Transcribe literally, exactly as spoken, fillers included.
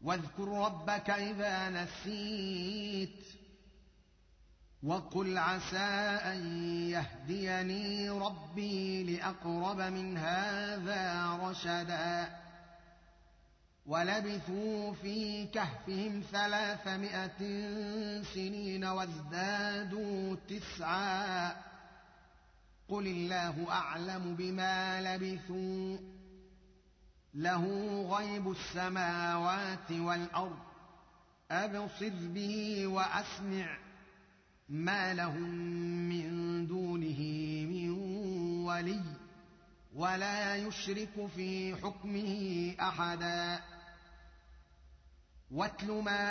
واذكر ربك إذا نسيت وقل عسى أن يهديني ربي لأقرب من هذا رشدا ولبثوا في كهفهم ثلاثمائة سنين وازدادوا تسعا قل الله أعلم بما لبثوا له غيب السماوات والأرض أبصر به وأسمع ما لهم من دونه من ولي ولا يشرك في حكمه أحدا واتل ما